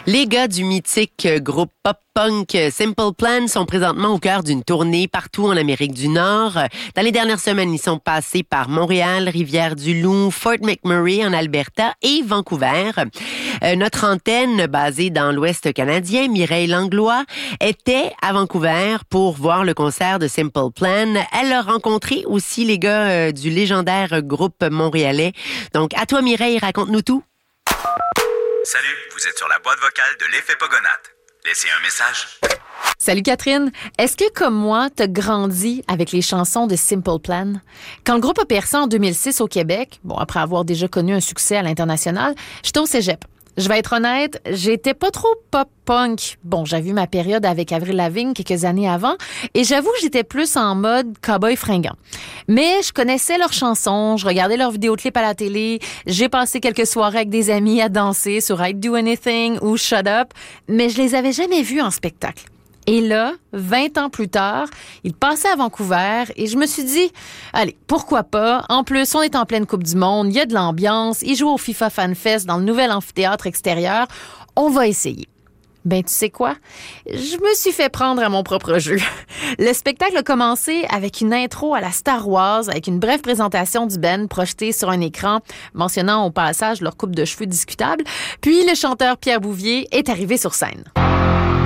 Les gars du mythique groupe pop-punk Simple Plan sont présentement au cœur d'une tournée partout en Amérique du Nord. Dans les dernières semaines, ils sont passés par Montréal, Rivière-du-Loup, Fort McMurray en Alberta et Vancouver. Notre antenne, basée dans l'Ouest canadien, Mireille Langlois, était à Vancouver pour voir le concert de Simple Plan. Elle a rencontré aussi les gars du légendaire groupe montréalais. Donc, à toi Mireille, raconte-nous tout. Salut, vous êtes sur la boîte vocale de l'effet Pogonate. Laissez un message. Salut Catherine, est-ce que comme moi, t'as grandi avec les chansons de Simple Plan? Quand le groupe a percé en 2006 au Québec, après avoir déjà connu un succès à l'international, j'étais au cégep. Je vais être honnête, j'étais pas trop pop-punk. J'avais eu ma période avec Avril Lavigne quelques années avant et j'avoue que j'étais plus en mode cowboy fringant. Mais je connaissais leurs chansons, je regardais leurs vidéoclips à la télé, j'ai passé quelques soirées avec des amis à danser sur I'd Do Anything ou Shut Up, mais je les avais jamais vus en spectacle. Et là, 20 ans plus tard, il passait à Vancouver et je me suis dit, allez, pourquoi pas? En plus, on est en pleine Coupe du Monde, il y a de l'ambiance, ils jouent au FIFA Fan Fest dans le nouvel amphithéâtre extérieur. On va essayer. Tu sais quoi? Je me suis fait prendre à mon propre jeu. Le spectacle a commencé avec une intro à la Star Wars, avec une brève présentation du band projetée sur un écran, mentionnant au passage leur coupe de cheveux discutable. Puis le chanteur Pierre Bouvier est arrivé sur scène.